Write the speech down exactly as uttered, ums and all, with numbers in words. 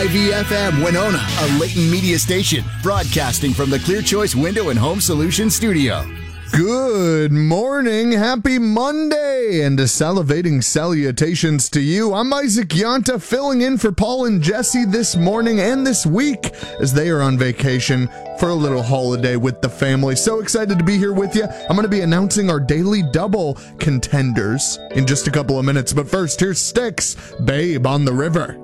V F M Winona, a Leighton Media station, broadcasting from the Clear Choice Window and Home Solutions studio. Good morning, happy Monday, and salivating salutations to you. I'm Isaac Yanta, filling in for Paul and Jesse this morning and this week as they are on vacation for a little holiday with the family. So excited to be here with you. I'm going to be announcing our Daily Double contenders in just a couple of minutes, but first, here's Styx, Babe on the River.